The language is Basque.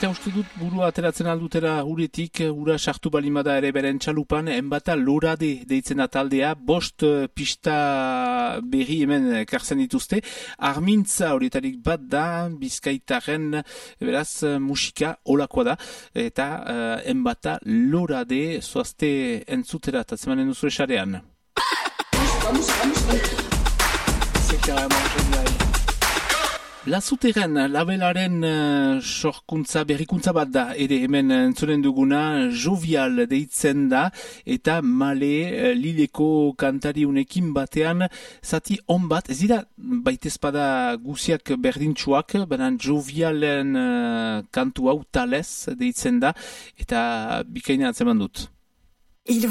eta uste dut burua ateratzen aldutera uretik, ura sartu balimada ere beren txalupan, enbata lorade deitzen da taldea, 5 pista berri hemen kartzen dituzte, armintza horietarik bat da, Bizkaitaren, beraz, musika olakoa da, eta enbata lorade zoazte entzutera, eta zemanen duzu esarean. C'est carrément génial. Lazuteren labelaren sorkuntza, berrikuntza bat da, ere hemen entzunen duguna, jovial deitzen da, eta male lileko kantariunekin batean, zati on bat, ez dira baitezpada guziak berdintxuak, baina jovialen kantu hau talez deitzen da, eta bikaina atzeman dut.